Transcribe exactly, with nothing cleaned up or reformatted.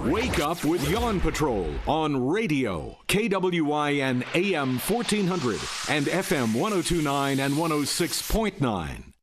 Wake up with Yawn Patrol on radio, K W I N A M fourteen hundred and F M one oh two point nine and one oh six point nine.